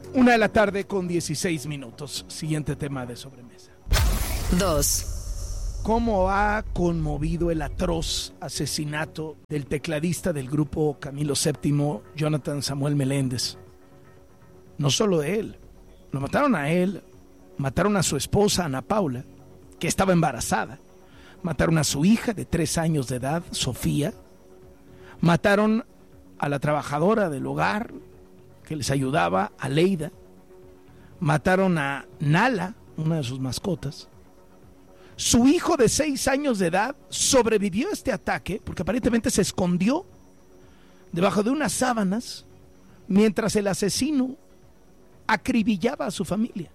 1:16 p.m. Siguiente tema de sobremesa. 2. ¿Cómo ha conmovido el atroz asesinato del tecladista del grupo Camilo VII, Jonathan Samuel Meléndez? No solo de él, lo mataron a él, mataron a su esposa Ana Paula, que estaba embarazada, mataron a su hija de 3 años de edad, Sofía, mataron a la trabajadora del hogar que les ayudaba, Aleida, mataron a Nala, una de sus mascotas. Su hijo de 6 años de edad sobrevivió a este ataque porque aparentemente se escondió debajo de unas sábanas mientras el asesino acribillaba a su familia.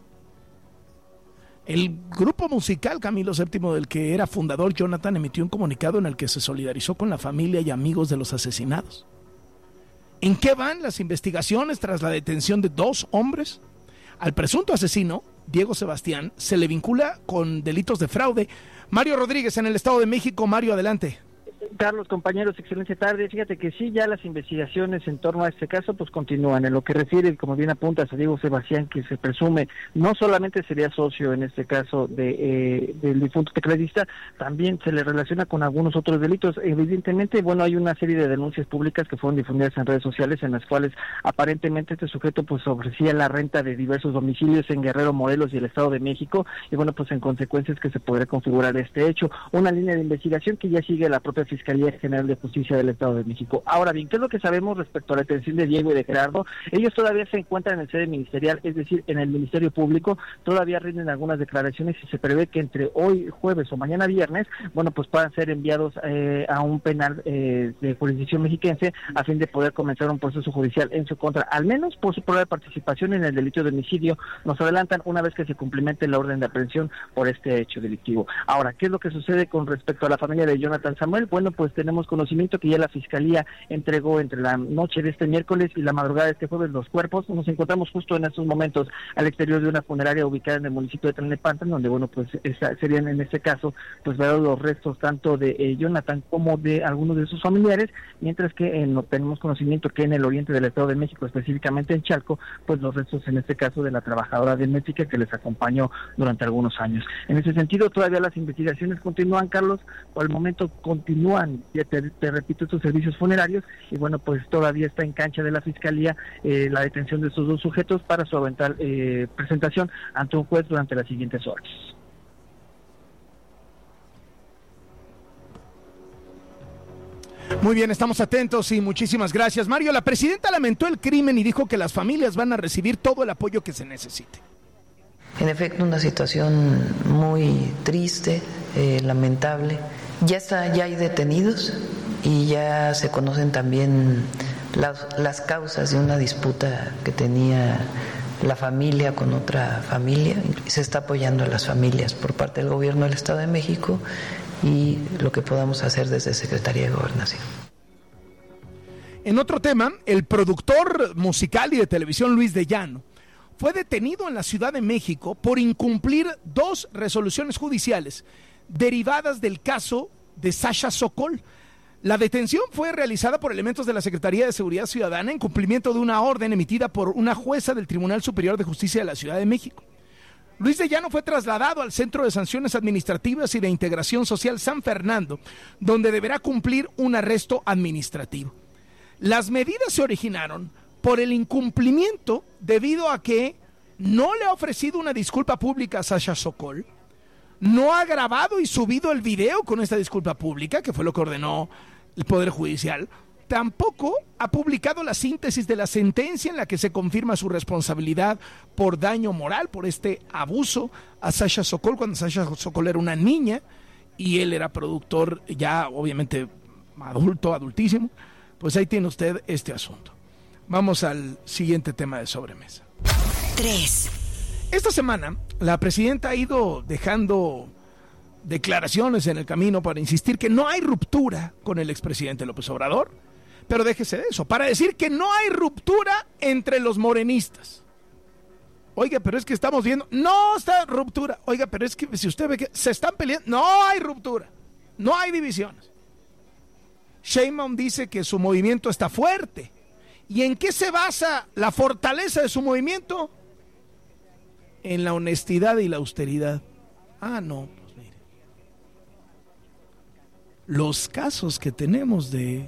El grupo musical Camilo VII, del que era fundador Jonathan, emitió un comunicado en el que se solidarizó con la familia y amigos de los asesinados. ¿En qué van las investigaciones tras la detención de 2 hombres? Al presunto asesino, Diego Sebastián, se le vincula con delitos de fraude. Mario Rodríguez, en el Estado de México. Mario, adelante. Carlos, compañeros, excelente tarde. Fíjate que sí, ya las investigaciones en torno a este caso pues continúan. En lo que refiere, como bien apuntas, a Diego Sebastián, que se presume no solamente sería socio en este caso del difunto tecladista, también se le relaciona con algunos otros delitos. Evidentemente, bueno, hay una serie de denuncias públicas que fueron difundidas en redes sociales en las cuales aparentemente este sujeto pues ofrecía la renta de diversos domicilios en Guerrero, Morelos y el Estado de México, y bueno, pues en consecuencia es que se podría configurar este hecho. Una línea de investigación que ya sigue la propia Fiscalía General de Justicia del Estado de México. Ahora bien, ¿qué es lo que sabemos respecto a la detención de Diego y de Gerardo? Ellos todavía se encuentran en sede ministerial, es decir, en el Ministerio Público, todavía rinden algunas declaraciones y se prevé que entre hoy jueves o mañana viernes, bueno, pues puedan ser enviados a un penal de jurisdicción mexiquense a fin de poder comenzar un proceso judicial en su contra, al menos por su probable participación en el delito de homicidio. Nos adelantan una vez que se cumplimente la orden de aprehensión por este hecho delictivo. Ahora, ¿qué es lo que sucede con respecto a la familia de Jonathan Samuel? Bueno, pues tenemos conocimiento que ya la Fiscalía entregó entre la noche de este miércoles y la madrugada de este jueves los cuerpos. Nos encontramos justo en estos momentos al exterior de una funeraria ubicada en el municipio de Tlalnepantla, donde, bueno, pues serían en este caso, pues velados los restos tanto de Jonathan como de algunos de sus familiares, mientras que tenemos conocimiento que en el oriente del Estado de México, específicamente en Chalco, pues los restos en este caso de la trabajadora doméstica que les acompañó durante algunos años. En ese sentido, todavía las investigaciones continúan, Carlos. Por el momento continúan, ya te repito, estos servicios funerarios, y bueno, pues todavía está en cancha de la Fiscalía la detención de estos 2 sujetos para su eventual presentación ante un juez durante las siguientes horas. Muy bien, estamos atentos y muchísimas gracias. Mario, la presidenta lamentó el crimen y dijo que las familias van a recibir todo el apoyo que se necesite. En efecto, una situación muy triste, lamentable. Ya hay detenidos y ya se conocen también las causas de una disputa que tenía la familia con otra familia. Se está apoyando a las familias por parte del gobierno del Estado de México y lo que podamos hacer desde Secretaría de Gobernación. En otro tema, el productor musical y de televisión Luis de Llano fue detenido en la Ciudad de México por incumplir 2 resoluciones judiciales derivadas del caso de Sasha Sokol. La detención fue realizada por elementos de la Secretaría de Seguridad Ciudadana en cumplimiento de una orden emitida por una jueza del Tribunal Superior de Justicia de la Ciudad de México. Luis de Llano fue trasladado al Centro de Sanciones Administrativas y de Integración Social San Fernando, donde deberá cumplir un arresto administrativo. Las medidas se originaron por el incumplimiento debido a que no le ha ofrecido una disculpa pública a Sasha Sokol, no ha grabado y subido el video con esta disculpa pública, que fue lo que ordenó el Poder Judicial, tampoco ha publicado la síntesis de la sentencia en la que se confirma su responsabilidad por daño moral, por este abuso a Sasha Sokol, cuando Sasha Sokol era una niña y él era productor ya obviamente adultísimo. Pues ahí tiene usted este asunto. Vamos al siguiente tema de sobremesa. 3. Esta semana la presidenta ha ido dejando declaraciones en el camino para insistir que no hay ruptura con el expresidente López Obrador, pero déjese de eso, para decir que no hay ruptura entre los morenistas. Oiga, pero es que estamos viendo, no está ruptura. Oiga, pero es que si usted ve que se están peleando, no hay ruptura, no hay divisiones. Sheinbaum dice que su movimiento está fuerte ¿Y en qué se basa la fortaleza de su movimiento? En la honestidad y la austeridad. Ah, no, pues mire. Los casos que tenemos de